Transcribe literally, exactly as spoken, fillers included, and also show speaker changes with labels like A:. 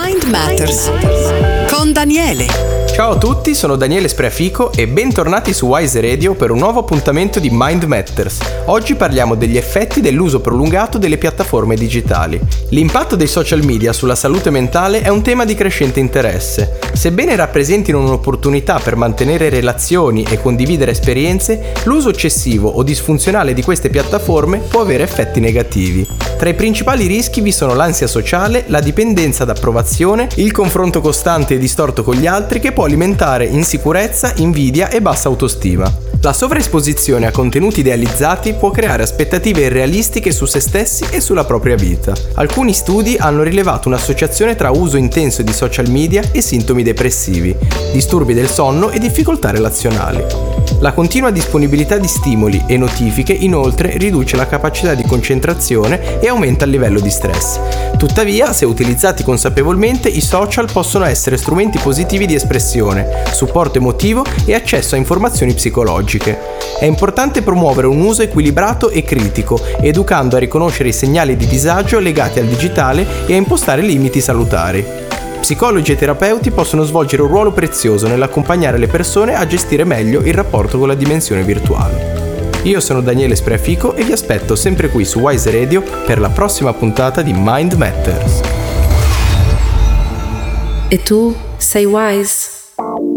A: Mind Matters con Daniele.
B: Ciao a tutti, sono Daniele Spreafico e bentornati su Wise Radio per un nuovo appuntamento di Mind Matters. Oggi parliamo degli effetti dell'uso prolungato delle piattaforme digitali. L'impatto dei social media sulla salute mentale è un tema di crescente interesse. Sebbene rappresentino un'opportunità per mantenere relazioni e condividere esperienze, l'uso eccessivo o disfunzionale di queste piattaforme può avere effetti negativi. Tra i principali rischi vi sono l'ansia sociale, la dipendenza da approvazione, il confronto costante e distorto con gli altri che può alimentare insicurezza, invidia e bassa autostima. La sovraesposizione a contenuti idealizzati può creare aspettative irrealistiche su se stessi e sulla propria vita. Alcuni studi hanno rilevato un'associazione tra uso intenso di social media e sintomi depressivi, disturbi del sonno e difficoltà relazionali. La continua disponibilità di stimoli e notifiche inoltre riduce la capacità di concentrazione e aumenta il livello di stress. Tuttavia, se utilizzati consapevolmente, i social possono essere strumenti positivi di espressione, supporto emotivo e accesso a informazioni psicologiche. È importante promuovere un uso equilibrato e critico, educando a riconoscere i segnali di disagio legati al digitale e a impostare limiti salutari. Psicologi e terapeuti possono svolgere un ruolo prezioso nell'accompagnare le persone a gestire meglio il rapporto con la dimensione virtuale. Io sono Daniele Spreafico e vi aspetto sempre qui su Wise Radio per la prossima puntata di Mind Matters.
C: E tu sei Wise?